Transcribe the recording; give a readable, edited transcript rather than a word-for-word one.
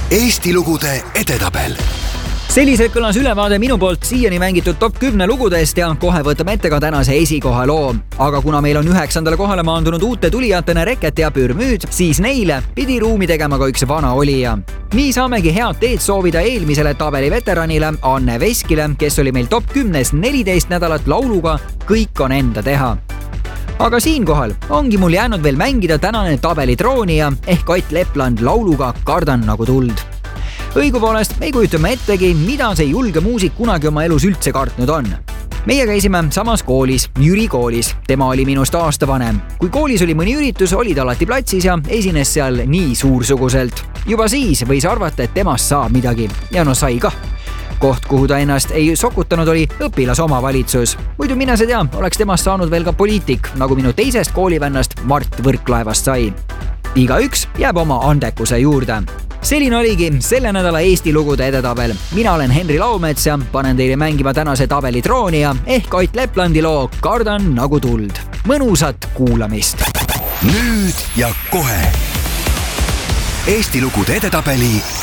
Eesti lugude edetabel. Selliselt kõlas ülevaade minu poolt siiani mängitud top 10 lugudest ja kohe võtame ette ka tänase esikoha loo. Aga kuna meil on 9. kohale maandunud uute tulijatena Reket ja Pürmüüd, siis neile pidi ruumi tegema ka üks vana olija. Nii saamegi head teed soovida eelmisele tabeli veteranile Anne Veskile, kes oli meil top 10-s 14 nädalat lauluga Kõik on enda teha. Aga siinkohal ongi mul jäänud veel mängida tänane tabeli troonija ehk Ott Lepland lauluga Kardan nagu tuld. Õigupoolest ei kujutame ettegi, mida see julge muusik kunagi oma elus üldse kartnud on. Meie käisime samas koolis, Jüri koolis. Tema oli minust aasta vanem. Kui koolis oli mõni üritus, oli ta alati platsis ja esines seal nii suursuguselt. Juba siis võis arvata, et temast saab midagi. Ja no sai kah. Koht, kuhu ta ennast ei sokutanud, oli õpilasomavalitsus. Muidu mine see tea, oleks temast saanud veel ka poliitik, nagu minu teisest koolivennast Mart Võrklaevast sai. Igaüks jääb oma andekuse juurde. Selline oligi selle nädala Eesti lugude edetabel. Mina olen Henri Laumets ja panen teile mängima tänase tabeli troonija ehk Ott Leplandi loo Kardan nagu tuld. Mõnusat kuulamist! Nüüd ja kohe Eesti lugude edetabeli